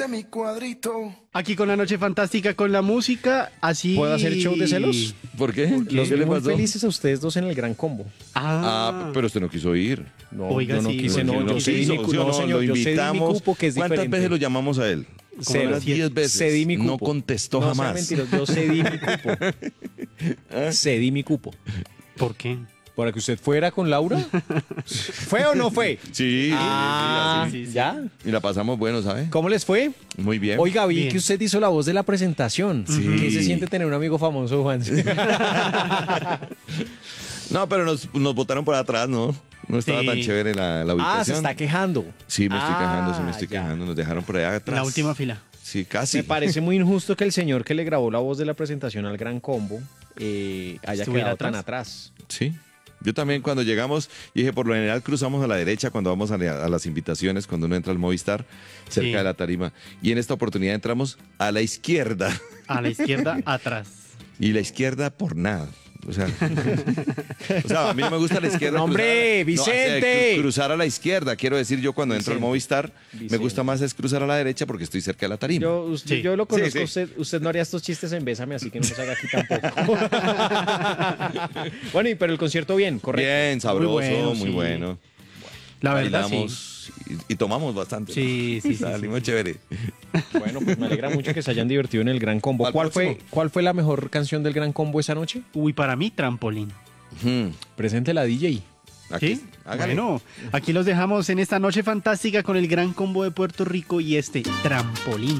de mi cuadrito. Aquí con la noche fantástica, con la música, así... ¿Puedo hacer show de celos? ¿Por qué? Los ¿Qué vi le muy pasó? felices a ustedes dos en el Gran Combo. Pero usted no quiso ir. No, Oiga, yo no sí, quise, porque no. No Yo cedí quiso, mi ¿sí o cupo. No, no? señor, Lo yo cedí mi invitamos. cupo, que es ¿Cuántas diferente. veces lo llamamos a él? Cero. Como 10 veces. Cedí mi cupo. No contestó no jamás. No, mentiras, yo cedí mi cupo. Cedí mi cupo. ¿Por qué? ¿Para que usted fuera con Laura? ¿Fue o no fue? Sí, Ah, sí, así. ¿ya? Y la pasamos bueno, ¿sabe? ¿Cómo les fue? Muy bien. Oiga, vi Bien. que usted hizo la voz de la presentación. Sí. ¿Qué se siente tener un amigo famoso, Juan? No, pero nos botaron por atrás, ¿no? No estaba Sí. tan chévere la ubicación. Ah, se está quejando. Sí, me estoy quejando, sí me Ah, estoy ya. quejando. Nos dejaron por allá atrás. La última fila. Sí, casi. Me parece muy injusto que el señor que le grabó la voz de la presentación al Gran Combo haya ¿Estuviera quedado tan atrás? atrás. Sí. Yo también cuando llegamos, dije, por lo general cruzamos a la derecha cuando vamos a las invitaciones, cuando uno entra al Movistar, cerca Sí. de la tarima. Y en esta oportunidad entramos a la izquierda. A la izquierda, atrás. Y la izquierda por nada. O sea, a mí no me gusta la izquierda. No, hombre, Vicente. Cruzar a la izquierda. Quiero decir, yo cuando entro al Vicente. Movistar, me Vicente. gusta más es cruzar a la derecha porque estoy cerca de la tarima. Sí. Yo lo conozco, Sí, sí. Usted no haría estos chistes en Bésame, así que no los haga aquí tampoco. Bueno, pero el concierto bien, correcto. Bien, sabroso, bueno, muy sí. bueno. La verdad, sí. Bailamos y tomamos bastante. Sí, sí, sí, Salimos chévere. Bueno, pues me alegra mucho que se hayan divertido en el Gran Combo. Al ¿Cuál próximo. fue la mejor canción del Gran Combo esa noche? Uy, para mí, trampolín. Presente la DJ. Aquí, ¿Sí? hágale. Bueno, aquí los dejamos en esta noche fantástica con el Gran Combo de Puerto Rico y este trampolín.